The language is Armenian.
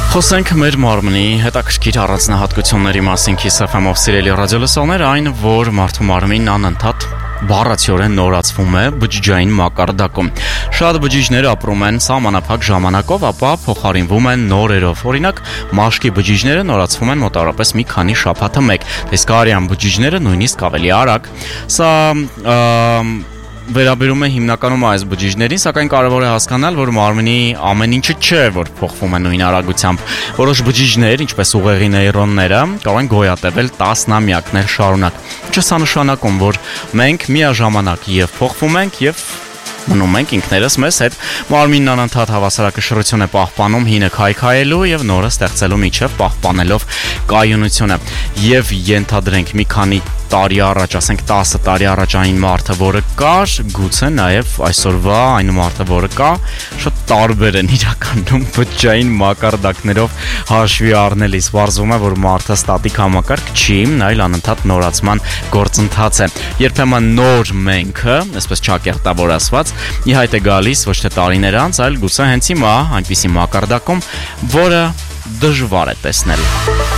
Խոսենք մեր մարմնի հետաքրքիր առանձնահատկությունների մասին Kiss FM-ով սիրելի ռադիոլսողներ, այն, որ մարդու մարմինն անընդհատ բառացիորեն նորացվում է բջջային մակարդակում։ Շատ բջիջներ ապրում են սահմանափակ ժամանակով, ապա փոխարինվում են նորերով։ Օրինակ, մաշկի բջիջները նորացվում են մոտավորապես մի քանի շաբաթը մեկ, իսկ արյան բջիջները նույնիսկ ավելի արագ։ Սա վերաբերում է հիմնականում այս բջիջներին, սակայն կարևոր է հասկանալ, որ մարմնի ամեն ինչը չէ, որ փոխվում է նույն արագությամբ։ Որոշ բջիջներ, ինչպես ուղեղի նեյրոնները, կարող են գոյատևել տասնամյակներ շարունակ։ Ինչը սա նշանակում, որ մենք միաժամանակ եւ փոխվում ենք եւ մնում ենք ինքներս մեզ հետ, մարմինն անընդհատ հավասարակշռություն է պահպանում հինը քայքայելու եւ նորը ստեղծելու միջև պահպանելով կայունությունը։ Եվ ենթադրենք մի քանի տարի առաջ, ասենք 10 տարի առաջ այն մարդը, որը կար, գուցե նաև այսօրվա այն մարդը, որը կա, շատ տարբեր են իրականում բջջային մակարդակներով հաշվի առնելիս։ Պարզվում է, որ մարդը ստատիկ համակարգ չի, այլ անընդհատ նորացման գործընթաց է։ Երբեմն նոր մենքը, այսպես ճակերտավոր ասված, ի հայտ է գալիս ոչ թե տարիներ անց, այլ գուցե հենց հիմա այնպիսի մակարդակում, որը դժվար է տեսնել։